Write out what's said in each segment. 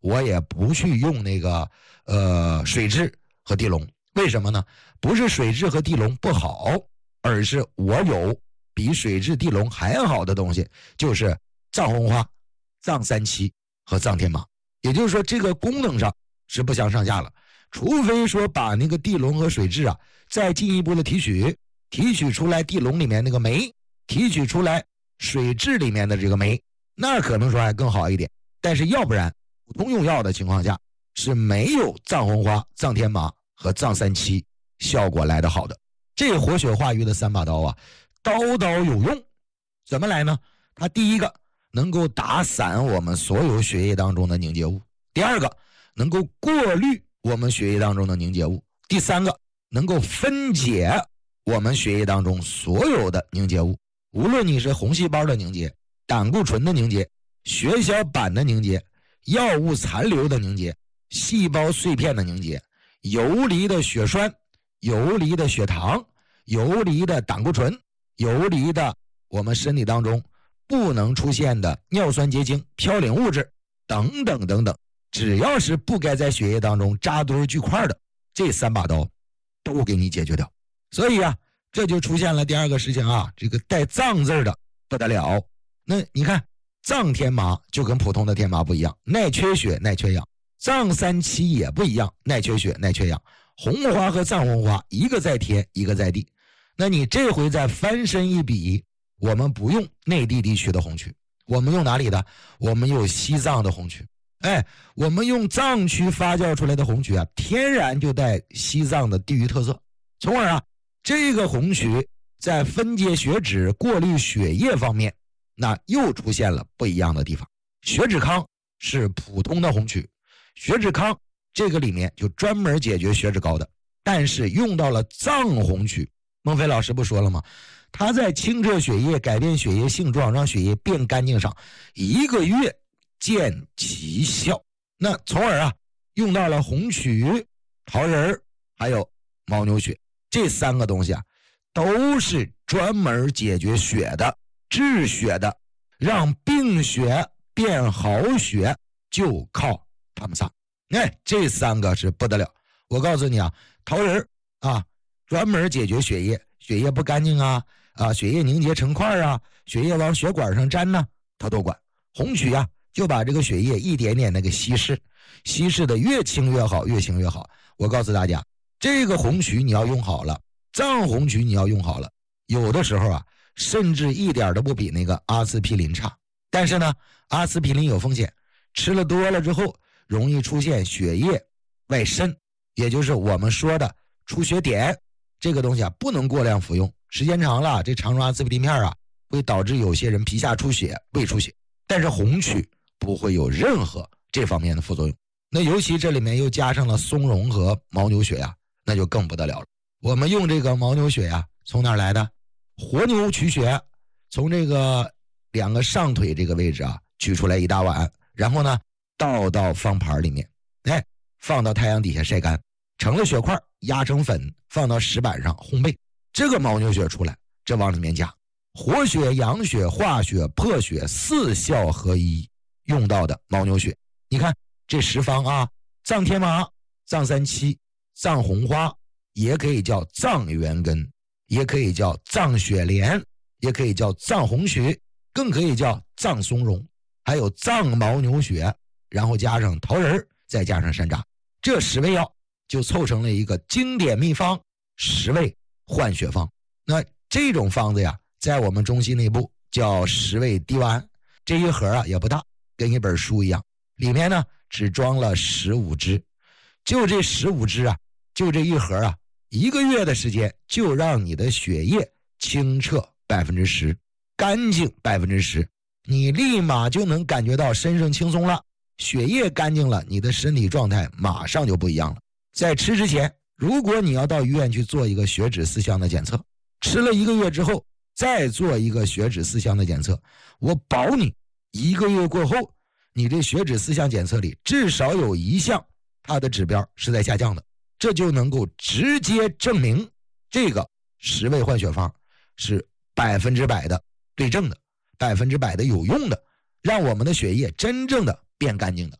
我也不去用那个水蛭和地龙。为什么呢？不是水蛭和地龙不好，而是我有比水蛭地龙还好的东西，就是藏红花、藏三七和藏天麻。也就是说这个功能上是不相上下了，除非说把那个地龙和水蛭啊再进一步的提取出来地龙里面那个酶，提取出来水蛭里面的这个酶，那可能说还更好一点。但是要不然普通用药的情况下是没有藏红花、藏天麻和藏三七效果来得好的。这活血化瘀的3把刀啊，刀刀有用。怎么来呢？它第一个能够打散我们所有血液当中的凝结物，第二个能够过滤我们血液当中的凝结物，第三个能够分解我们血液当中所有的凝结物，无论你是红细胞的凝结、胆固醇的凝结、血小板的凝结、药物残留的凝结、细胞碎片的凝结、游离的血栓、游离的血糖、游离的胆固醇、游离的我们身体当中不能出现的尿酸结晶、嘌呤物质等等等等，只要是不该在血液当中扎堆聚块的，这3把刀都给你解决掉。所以啊，这就出现了第二个事情啊，这个带藏字的不得了。那你看藏天麻就跟普通的天麻不一样，耐缺血耐缺氧，藏三七也不一样，耐缺血耐缺氧。红花和藏红花一个在天一个在地，那你这回再翻身一比，我们不用内地地区的红曲，我们用哪里的？我们用西藏的红曲。我们用藏区发酵出来的红曲啊，天然就带西藏的地域特色，从而啊，这个红曲在分解血脂、过滤血液方面，那又出现了不一样的地方。血脂康是普通的红曲，血脂康这个里面就专门解决血脂高的，但是用到了藏红曲，孟非老师不说了吗？它在清澈血液、改变血液性状、让血液变干净上1个月见奇效。那从而啊，用到了红曲、桃仁还有牦牛血，这3个东西啊，都是专门解决血的、治血的，让病血变好血就靠他们仨。这3个是不得了。我告诉你啊，桃仁啊，专门解决血液不干净啊，血液凝结成块啊，血液往血管上粘呢，他都管。红曲啊，就把这个血液一点点的给稀释的越清越好，越清越好。我告诉大家，这个红曲你要用好了，藏红曲你要用好了，有的时候啊，甚至一点都不比那个阿司匹林差。但是呢，阿司匹林有风险，吃了多了之后容易出现血液外渗，也就是我们说的出血点。这个东西啊，不能过量服用，时间长了，这常用阿司匹林片啊，会导致有些人皮下出血、胃出血。但是红曲不会有任何这方面的副作用。那尤其这里面又加上了松茸和牦牛血呀，那就更不得了了。我们用这个牦牛血呀，从哪儿来的？活牛取血，从这个2个上腿这个位置啊，取出来1大碗，然后呢倒到方盘里面，放到太阳底下晒干，成了血块，压成粉，放到石板上烘焙。这个牦牛血出来，这往里面加活血、养血、化血、破血4效合一用到的牦牛血。你看这10方啊，藏天麻、藏三七、藏红花，也可以叫藏元根，也可以叫藏雪莲，也可以叫藏红曲，更可以叫藏松茸，还有藏牦牛血，然后加上桃仁，再加上山楂，这10味药就凑成了一个经典秘方10味换血方。那这种方子呀，在我们中西内部叫10味滴丸，这一盒啊也不大，跟一本书一样，里面呢只装了15支，就这15支啊，就这一盒啊，1个月的时间就让你的血液清澈10%，干净10%，你立马就能感觉到身上轻松了，血液干净了，你的身体状态马上就不一样了。在吃之前，如果你要到医院去做一个血脂4项的检测，吃了1个月之后再做一个血脂4项的检测，我保你1个月过后，你这血脂4项检测里至少有1项它的指标是在下降的，这就能够直接证明这个10味换血方是100%的对症的，100%的有用的，让我们的血液真正的变干净的。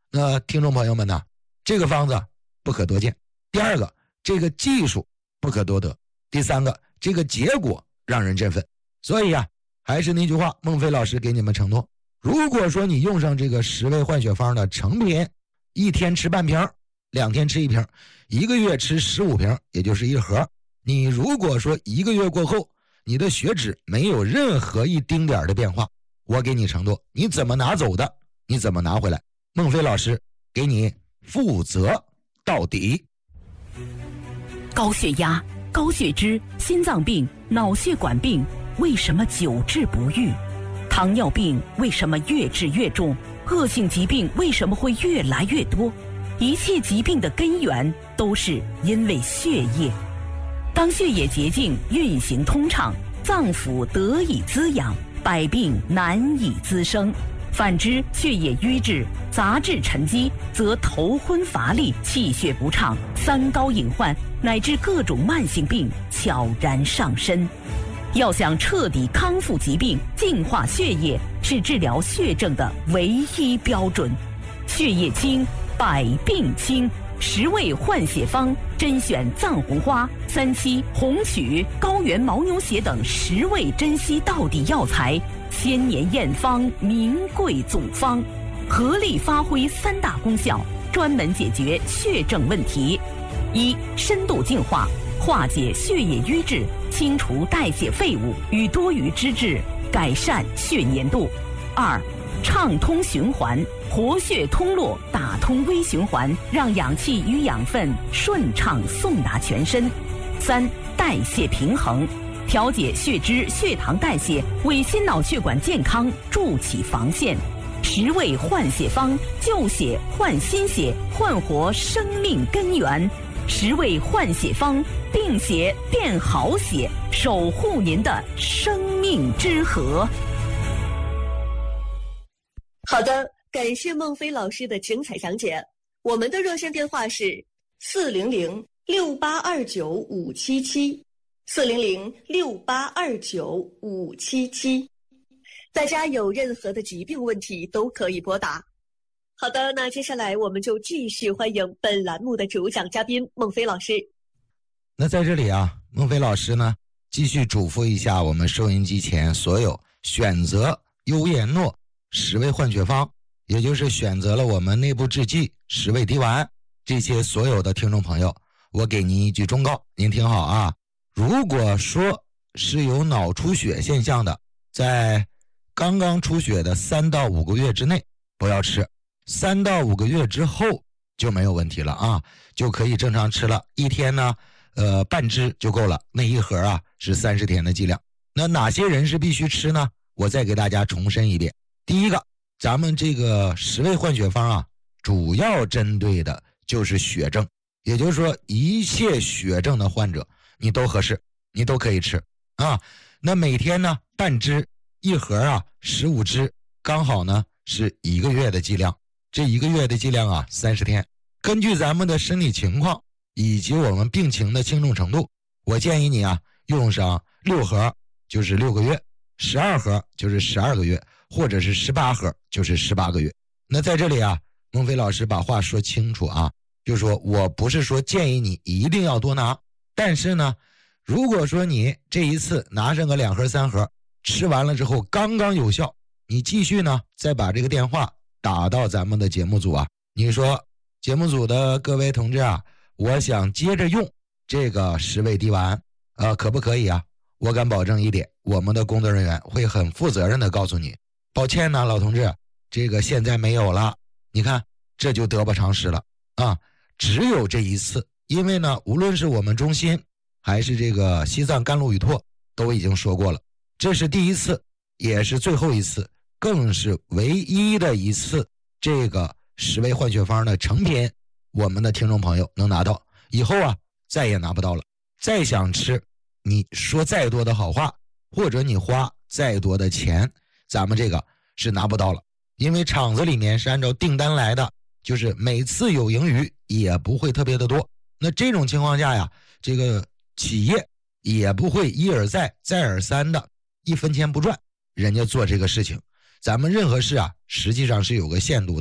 那听众朋友们呢，这个方子不可多见。第二个，这个技术不可多得。第三个，这个结果让人振奋。所以啊，还是那句话，孟非老师给你们承诺，如果说你用上这个10味换血方的成品，1天吃半瓶，2天吃1瓶，1个月吃15瓶，也就是1盒。你如果说1个月过后，你的血脂没有任何一丁点的变化，我给你承诺，你怎么拿走的，你怎么拿回来，孟非老师给你负责到底。 高血压、高血脂、心脏病、脑血管病为什么久治不愈？糖尿病为什么越治越重？恶性疾病为什么会越来越多？一切疾病的根源都是因为血液。当血液洁净运行通畅，脏腑得以滋养，百病难以滋生。反之，血液瘀滞、杂质沉积，则头昏乏力、气血不畅、三高隐患乃至各种慢性病悄然上身。要想彻底康复疾病、净化血液，是治疗血症的唯一标准。血液清，百病清。10味换血方甄选藏红花、3七、红曲、高原牦牛血等10味珍稀到底药材，千年验方，名贵总方，合力发挥3大功效，专门解决血症问题。1. 深度净化，化解血液瘀滞，清除代谢废物与多余脂质，改善血粘度。2. 畅通循环，活血通络，打通微循环，让氧气与养分顺畅送达全身。3. 代谢平衡，调节血脂、血糖代谢，为心脑血管健康筑起防线。10味换血方，旧血换新血，焕活生命根源。10味换血方，病血变好血，守护您的生命之河。 好的，感谢孟非老师的精彩讲解。我们的热线电话是400-6829-577，400-6829-577。大家有任何的疾病问题都可以拨打。好的，那接下来我们就继续欢迎本栏目的主讲嘉宾孟非老师。 那在这里啊，孟非老师呢继续嘱咐一下我们收音机前所有选择优叶诺10味换血方，也就是选择了我们内部制剂10味滴丸这些所有的听众朋友，我给您一句忠告，您听好啊。如果说是有脑出血现象的，在刚刚出血的3到5个月之内不要吃，3到5个月之后就没有问题了啊，就可以正常吃了。一天呢半支就够了，那1盒啊是30天的剂量。那哪些人是必须吃呢？我再给大家重申一遍。第一个，咱们这个10味换血方啊，主要针对的就是血症，也就是说一切血症的患者你都合适，你都可以吃啊。那每天呢半支，1盒啊15支，刚好呢是1个月的剂量。这1个月的剂量啊30天，根据咱们的身体情况以及我们病情的轻重程度，我建议你啊用上6盒就是6个月，12盒就是12个月，或者是18盒就是18个月。那在这里啊，孟非老师把话说清楚啊，就说我不是说建议你一定要多拿，但是呢，如果说你这一次拿上个2盒3盒，吃完了之后刚刚有效，你继续呢再把这个电话打到咱们的节目组啊，你说节目组的各位同志啊，我想接着用这个10味滴丸可不可以啊？我敢保证一点，我们的工作人员会很负责任的告诉你，抱歉呢老同志，这个现在没有了。你看这就得不偿失了啊！只有这一次，因为呢无论是我们中心还是这个西藏甘露雨拓都已经说过了，这是第一次也是最后一次，更是唯一的一次，这个10味换血方的成品我们的听众朋友能拿到，以后啊再也拿不到了。再想吃，你说再多的好话，或者你花再多的钱，咱们这个是拿不到了，因为厂子里面是按照订单来的，就是每次有盈余也不会特别的多。那这种情况下呀，这个企业也不会一而再再而三的1分钱不赚，人家做这个事情。咱们任何事啊实际上是有个限度的，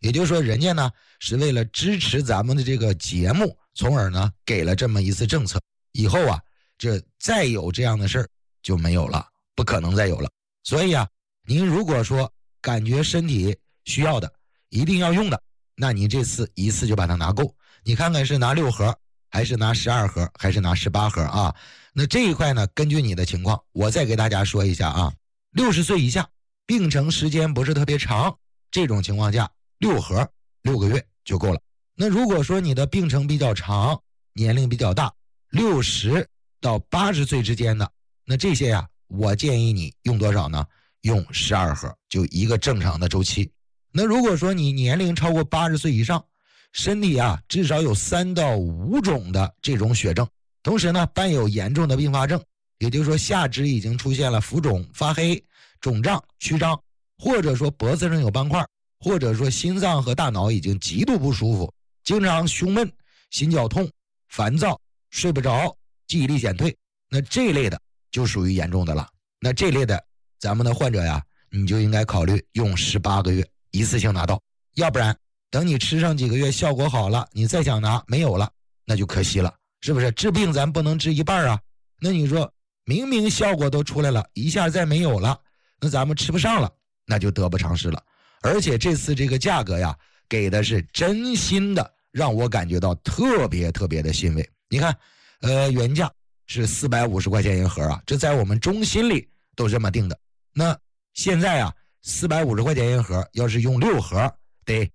也就是说人家呢是为了支持咱们的这个节目，从而呢给了这么一次政策，以后啊这再有这样的事儿就没有了，不可能再有了。所以啊，您如果说感觉身体需要的一定要用的，那你这次一次就把它拿够，你看看是拿6盒还是拿12盒还是拿18盒啊？那这一块呢根据你的情况，我再给大家说一下啊，60岁以下病程时间不是特别长，这种情况下6盒6个月就够了。那如果说你的病程比较长，年龄比较大，60到80岁之间的，那这些呀我建议你用多少呢？用12盒，就一个正常的周期。那如果说你年龄超过80岁以上，身体啊至少有3到5种的这种血症，同时呢伴有严重的并发症，也就是说下肢已经出现了浮肿、发黑、肿胀、曲张，或者说脖子上有斑块，或者说心脏和大脑已经极度不舒服，经常胸闷、心绞痛、烦躁、睡不着、记忆力减退，那这类的就属于严重的了。那这类的咱们的患者呀，你就应该考虑用18个月一次性拿到，要不然等你吃上几个月效果好了，你再想拿没有了，那就可惜了，是不是？治病咱不能治一半啊，那你说明明效果都出来了，一下再没有了，那咱们吃不上了，那就得不偿失了。而且这次这个价格呀给的是真心的，让我感觉到特别特别的欣慰。你看原价是450块钱一盒啊，这在我们中心里都这么定的。那现在啊450块钱一盒，要是用6盒得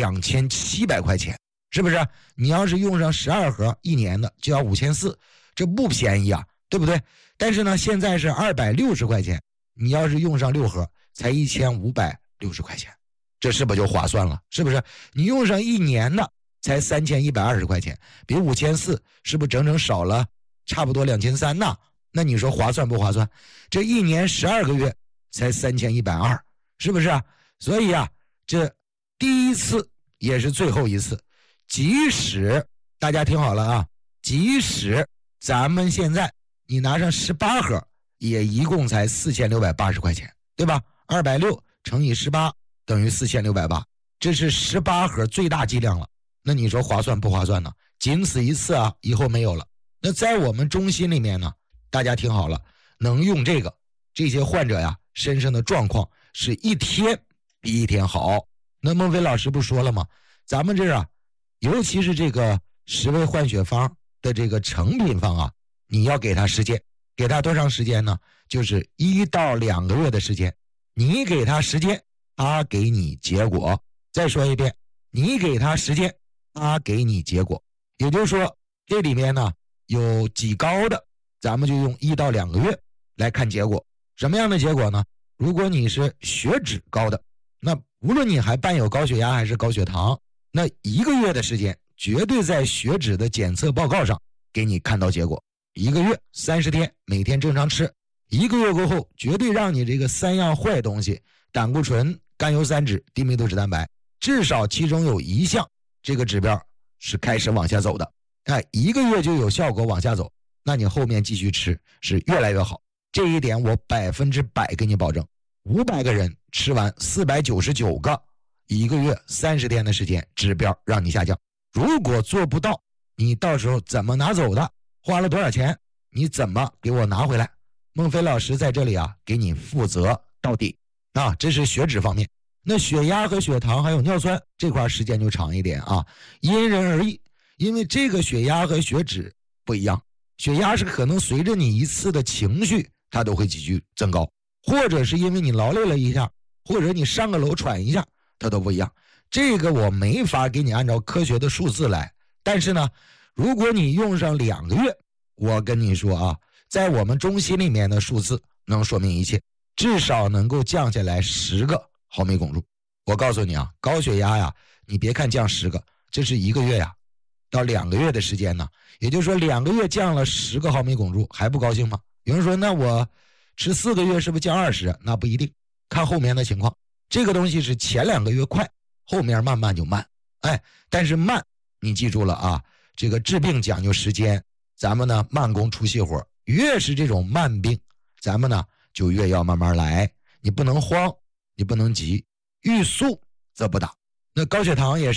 2700块钱，是不是？你要是用上12盒1年的就要5400，这不便宜啊，对不对？但是呢现在是260块钱，你要是用上6盒才1560块钱，这是不是就划算了？是不是？你用上1年的才3120块钱，比5400是不是整整少了差不多2300呢？那你说划算不划算？这1年12个月才3120，是不是啊？所以啊，这第一次也是最后一次，即使大家听好了啊，即使咱们现在你拿上18盒，也一共才4680块钱，对吧？260乘以18等于4680，这是18盒最大剂量了。那你说划算不划算呢？仅此一次啊，以后没有了。那在我们中心里面呢，大家听好了，能用这些患者呀身上的状况是一天比一天好。那孟非老师不说了吗？咱们这啊，尤其是这个10味换血方的这个成品方啊，你要给他时间，给他多长时间呢？就是1到2个月的时间。你给他时间，他给你结果。再说一遍，你给他时间，他给你结果。也就是说，这里面呢有几高的，咱们就用1到2个月来看结果。什么样的结果呢？如果你是血脂高的，那无论你还伴有高血压还是高血糖，那1个月的时间绝对在血脂的检测报告上给你看到结果。1个月30天，每天正常吃，1个月过后绝对让你这个3样坏东西，胆固醇、甘油三酯、低密度脂蛋白，至少其中有1项这个指标是开始往下走的。1个月就有效果往下走，那你后面继续吃是越来越好。这一点我100%给你保证。500个人吃完499个，1个月30天的时间，指标让你下降。如果做不到，你到时候怎么拿走的？花了多少钱？你怎么给我拿回来？孟非老师在这里啊，给你负责到底啊！这是血脂方面。那血压和血糖还有尿酸这块时间就长一点啊，因人而异。因为这个血压和血脂不一样，血压是可能随着你一次的情绪，它都会急剧增高，或者是因为你劳累了一下，或者你上个楼喘一下，它都不一样。这个我没法给你按照科学的数字来，但是呢，如果你用上2个月，我跟你说啊，在我们中心里面的数字能说明一切，至少能够降下来10个毫米汞柱。我告诉你啊，高血压呀，你别看降10个，这是1个月呀，到2个月的时间呢，也就是说2个月降了10个毫米汞柱，还不高兴吗？有人说那我吃4个月是不是降20？那不一定，看后面的情况。这个东西是前2个月快，后面慢慢就慢。但是慢你记住了啊，这个治病讲究时间，咱们呢慢工出细活，越是这种慢病，咱们呢就越要慢慢来，你不能慌，你不能急，欲速则不达。 那高血糖也是。